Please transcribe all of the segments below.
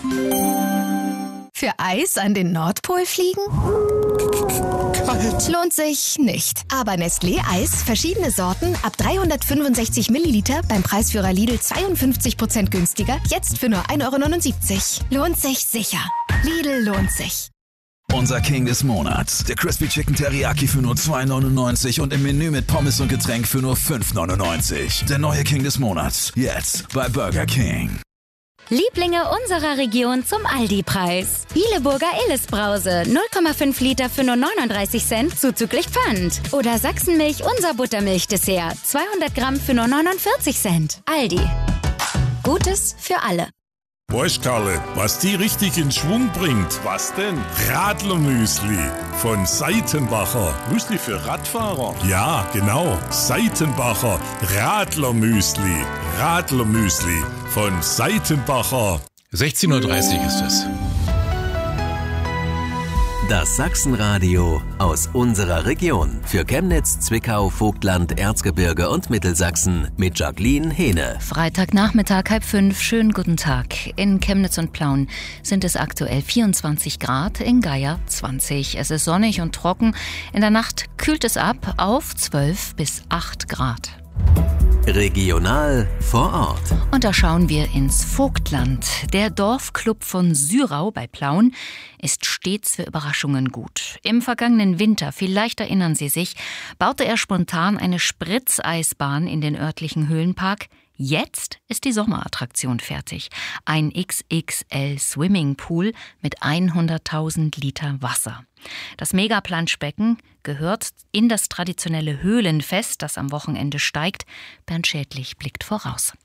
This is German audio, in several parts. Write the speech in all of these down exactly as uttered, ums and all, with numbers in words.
Für Eis an den Nordpol fliegen? Kalt. Lohnt sich nicht. Aber Nestlé Eis, verschiedene Sorten, ab dreihundertfünfundsechzig Milliliter, beim Preisführer Lidl zweiundfünfzig Prozent günstiger, jetzt für nur ein Euro neunundsiebzig. Lohnt sich sicher. Lidl lohnt sich. Unser King des Monats. Der Crispy Chicken Teriyaki für nur zwei neunundneunzig und im Menü mit Pommes und Getränk für nur fünf neunundneunzig. Der neue King des Monats. Jetzt bei Burger King. Lieblinge unserer Region zum Aldi-Preis. Bieleburger Illes-Brause, null Komma fünf Liter für nur neununddreißig Cent, zuzüglich Pfand. Oder Sachsenmilch, unser Buttermilch-Dessert, zweihundert Gramm für nur neunundvierzig Cent. Aldi. Gutes für alle. Weißt Karle, was die richtig in Schwung bringt? Was denn? Radlermüsli von Seitenbacher. Müsli für Radfahrer? Ja, genau. Seitenbacher Radlermüsli. Radlermüsli von Seitenbacher. sechzehn Uhr dreißig ist es. Das Sachsenradio aus unserer Region. Für Chemnitz, Zwickau, Vogtland, Erzgebirge und Mittelsachsen mit Jacqueline Hehne. Freitagnachmittag, halb fünf. Schönen guten Tag. In Chemnitz und Plauen sind es aktuell vierundzwanzig Grad, in Geier zwanzig. Es ist sonnig und trocken. In der Nacht kühlt es ab auf zwölf bis acht Grad. Regional vor Ort. Und da schauen wir ins Vogtland. Der Dorfclub von Syrau bei Plauen ist stets für Überraschungen gut. Im vergangenen Winter, vielleicht erinnern Sie sich, baute er spontan eine Spritzeisbahn in den örtlichen Höhlenpark. Jetzt ist die Sommerattraktion fertig. Ein X X L Swimmingpool mit hunderttausend Liter Wasser. Das Megaplanschbecken gehört in das traditionelle Höhlenfest, das am Wochenende steigt. Bernd Schädlich blickt voraus.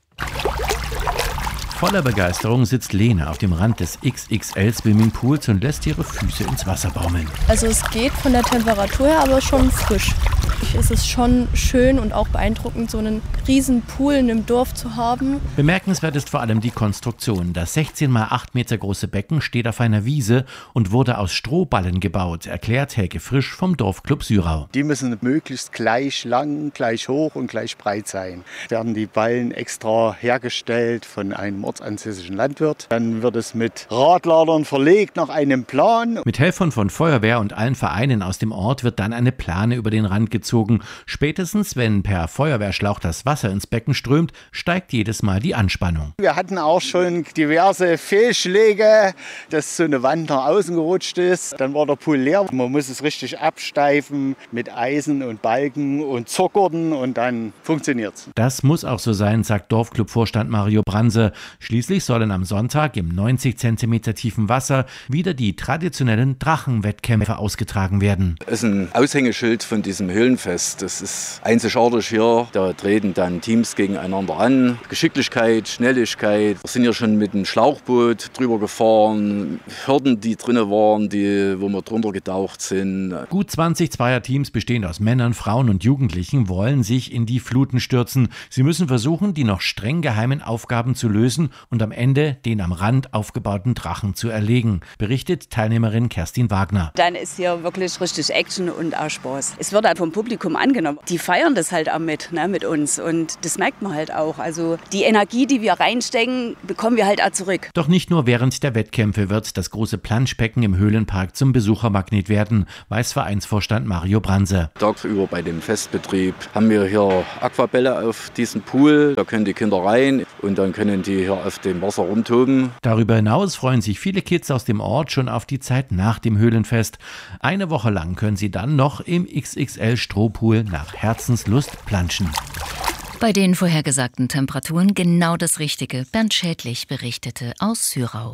Voller Begeisterung sitzt Lena auf dem Rand des X X L Swimmingpools und lässt ihre Füße ins Wasser baumeln. Also es geht von der Temperatur her, aber schon frisch. Es ist schon schön und auch beeindruckend, so einen riesen Pool in einem Dorf zu haben. Bemerkenswert ist vor allem die Konstruktion. Das sechzehn mal acht Meter große Becken steht auf einer Wiese und wurde aus Strohballen gebaut, erklärt Helge Frisch vom Dorfclub Syrau. Die müssen möglichst gleich lang, gleich hoch und gleich breit sein. Werden die Ballen extra hergestellt von einem ortsansässigen Landwirt. Dann wird es mit Radladern verlegt nach einem Plan. Mit Helfern von Feuerwehr und allen Vereinen aus dem Ort wird dann eine Plane über den Rand gezogen. Spätestens, wenn per Feuerwehrschlauch das Wasser ins Becken strömt, steigt jedes Mal die Anspannung. Wir hatten auch schon diverse Fehlschläge, dass so eine Wand nach außen gerutscht ist. Dann war der Pool leer. Man muss es richtig absteifen mit Eisen und Balken und Zockerten und dann funktioniert's. Das muss auch so sein, sagt Dorfclub-Vorstand Mario Branse. Schließlich sollen am Sonntag im neunzig Zentimeter tiefen Wasser wieder die traditionellen Drachenwettkämpfe ausgetragen werden. Das ist ein Aushängeschild von diesem Höhlenfest. Das ist einzigartig hier. Da treten dann Teams gegeneinander an. Geschicklichkeit, Schnelligkeit. Wir sind ja schon mit einem Schlauchboot drüber gefahren. Hürden, die drin waren, die, wo wir drunter getaucht sind. Gut zwanzig Zweierteams, bestehend aus Männern, Frauen und Jugendlichen, wollen sich in die Fluten stürzen. Sie müssen versuchen, die noch streng geheimen Aufgaben zu lösen und am Ende den am Rand aufgebauten Drachen zu erlegen, berichtet Teilnehmerin Kerstin Wagner. Dann ist hier wirklich richtig Action und auch Spaß. Es wird halt vom Publikum angenommen. Die feiern das halt auch mit, ne, mit uns und das merkt man halt auch. Also die Energie, die wir reinstecken, bekommen wir halt auch zurück. Doch nicht nur während der Wettkämpfe wird das große Planschbecken im Höhlenpark zum Besuchermagnet werden, weiß Vereinsvorstand Mario Branse. Tagsüber bei dem Festbetrieb haben wir hier Aquabälle auf diesem Pool. Da können die Kinder rein und dann können die hier auf dem Wasser rumtoben. Darüber hinaus freuen sich viele Kids aus dem Ort schon auf die Zeit nach dem Höhlenfest. Eine Woche lang können sie dann noch im X X L Strohpool nach Herzenslust planschen. Bei den vorhergesagten Temperaturen genau das Richtige. Bernd Schädlich berichtete aus Syrau.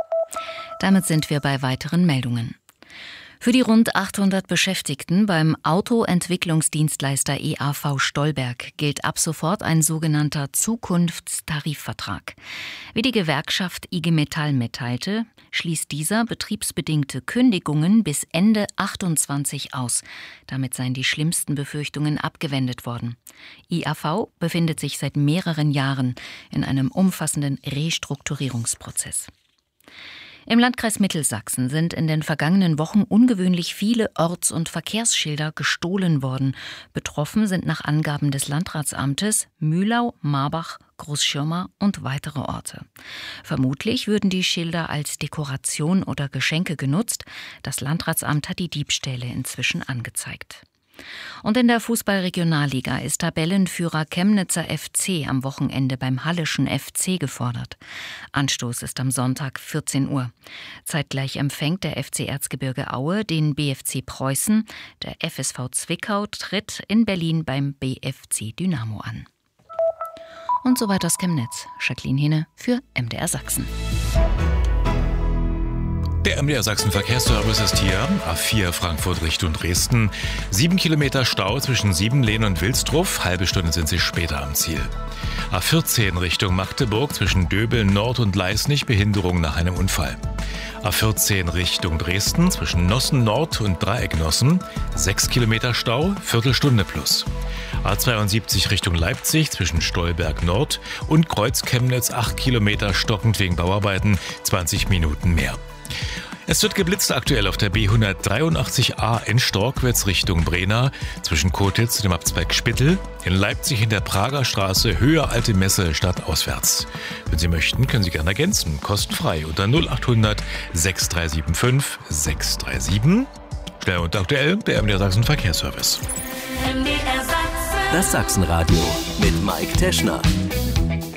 Damit sind wir bei weiteren Meldungen. Für die rund achthundert Beschäftigten beim Autoentwicklungsdienstleister E A V Stolberg gilt ab sofort ein sogenannter Zukunftstarifvertrag. Wie die Gewerkschaft I G Metall mitteilte, schließt dieser betriebsbedingte Kündigungen bis Ende achtundzwanzig aus. Damit seien die schlimmsten Befürchtungen abgewendet worden. I A V befindet sich seit mehreren Jahren in einem umfassenden Restrukturierungsprozess. Im Landkreis Mittelsachsen sind in den vergangenen Wochen ungewöhnlich viele Orts- und Verkehrsschilder gestohlen worden. Betroffen sind nach Angaben des Landratsamtes Mühlau, Marbach, Großschirmer und weitere Orte. Vermutlich würden die Schilder als Dekoration oder Geschenke genutzt. Das Landratsamt hat die Diebstähle inzwischen angezeigt. Und in der Fußball-Regionalliga ist Tabellenführer Chemnitzer F C am Wochenende beim Halleschen F C gefordert. Anstoß ist am Sonntag vierzehn Uhr. Zeitgleich empfängt der F C Erzgebirge Aue den B F C Preußen. Der F S V Zwickau tritt in Berlin beim B F C Dynamo an. Und soweit aus Chemnitz. Jacqueline Hine für M D R Sachsen. Der M D R Sachsen Verkehrsservice ist hier, A vier Frankfurt Richtung Dresden. Sieben Kilometer Stau zwischen Siebenlehn und Wilsdruff, halbe Stunde sind Sie später am Ziel. A vierzehn Richtung Magdeburg zwischen Döbeln Nord und Leisnig, Behinderung nach einem Unfall. A vierzehn Richtung Dresden zwischen Nossen Nord und Dreieck Nossen, sechs Kilometer Stau, Viertelstunde plus. A zweiundsiebzig Richtung Leipzig zwischen Stolberg Nord und Kreuz Chemnitz, acht Kilometer stockend wegen Bauarbeiten, zwanzig Minuten mehr. Es wird geblitzt aktuell auf der B hundertdreiundachtzig A in Storkwitz Richtung Brena, zwischen Kotitz und dem Abzweig Spittel, in Leipzig in der Prager Straße, Höhe Alte Messe, stadtauswärts. Wenn Sie möchten, können Sie gerne ergänzen, kostenfrei unter null achthundert sechs drei sieben fünf sechs drei sieben. Schnell und aktuell, der M D R Sachsen Verkehrsservice. Das Sachsenradio mit Mike Teschner.